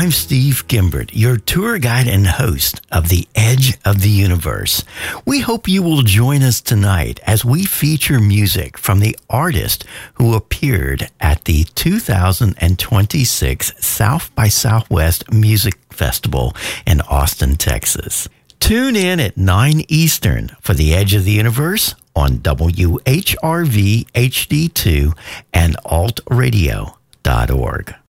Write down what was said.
I'm Steve Gimbert, your tour guide and host of The Edge of the Universe. We hope you will join us tonight as we feature music from the artist who appeared at the 2026 South by Southwest Music Festival in Austin, Texas. Tune in at 9 Eastern for The Edge of the Universe on WHRV HD2 and altradio.org.